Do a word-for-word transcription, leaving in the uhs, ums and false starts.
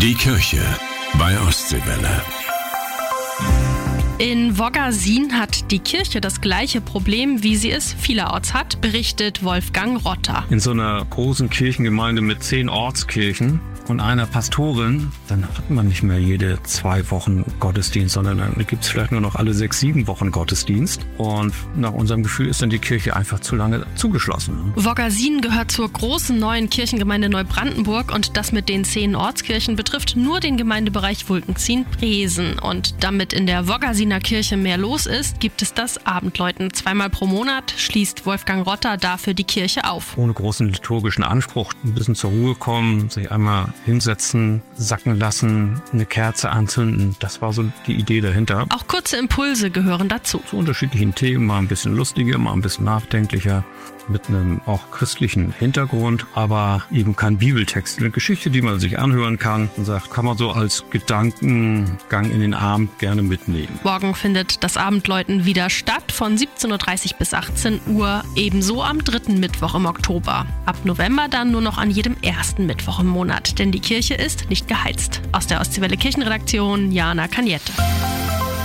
Die Kirche bei Ostseewelle. In Woggersin hat die Kirche das gleiche Problem, wie sie es vielerorts hat, berichtet Wolfgang Rotter. In so einer großen Kirchengemeinde mit zehn Ortskirchen und einer Pastorin, dann hat man nicht mehr jede zwei Wochen Gottesdienst, sondern dann gibt es vielleicht nur noch alle sechs, sieben Wochen Gottesdienst. Und nach unserem Gefühl ist dann die Kirche einfach zu lange zugeschlossen. Woggersin gehört zur großen neuen Kirchengemeinde Neubrandenburg und das mit den zehn Ortskirchen betrifft nur den Gemeindebereich Wulkenzien-Presen. Und damit in der Woggersiner Kirche mehr los ist, gibt es das Abendläuten. Zweimal pro Monat schließt Wolfgang Rotter dafür die Kirche auf. Ohne großen liturgischen Anspruch, ein bisschen zur Ruhe kommen, sich einmal hinsetzen, sacken lassen, eine Kerze anzünden. Das war so die Idee dahinter. Auch kurze Impulse gehören dazu. Zu unterschiedlichen Themen, mal ein bisschen lustiger, mal ein bisschen nachdenklicher, mit einem auch christlichen Hintergrund, aber eben kein Bibeltext. Eine Geschichte, die man sich anhören kann und sagt, kann man so als Gedankengang in den Abend gerne mitnehmen. Morgen findet das Abendläuten wieder statt, von siebzehn Uhr dreißig bis achtzehn Uhr, ebenso am dritten Mittwoch im Oktober. Ab November dann nur noch an jedem ersten Mittwoch im Monat, denn die Kirche ist nicht geheizt. Aus der Ostseewelle Kirchenredaktion, Jana Kaniette.